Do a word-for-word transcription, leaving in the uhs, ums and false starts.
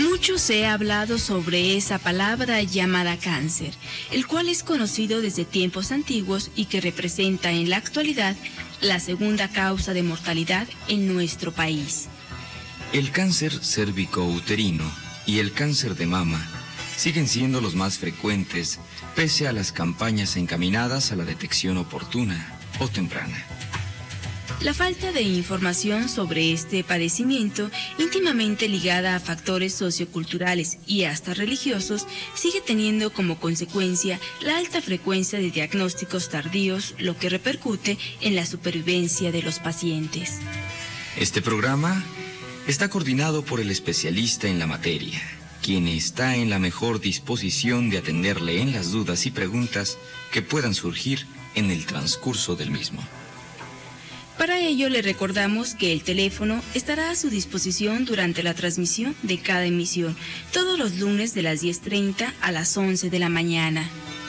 Mucho se ha hablado sobre esa palabra llamada cáncer, el cual es conocido desde tiempos antiguos y que representa en la actualidad la segunda causa de mortalidad en nuestro país. El cáncer cérvico-uterino y el cáncer de mama siguen siendo los más frecuentes, pese a las campañas encaminadas a la detección oportuna o temprana. La falta de información sobre este padecimiento, íntimamente ligada a factores socioculturales y hasta religiosos, sigue teniendo como consecuencia la alta frecuencia de diagnósticos tardíos, lo que repercute en la supervivencia de los pacientes. Este programa está coordinado por el especialista en la materia, quien está en la mejor disposición de atenderle en las dudas y preguntas que puedan surgir en el transcurso del mismo. Para ello le recordamos que el teléfono estará a su disposición durante la transmisión de cada emisión, todos los lunes de las diez treinta a las once de la mañana.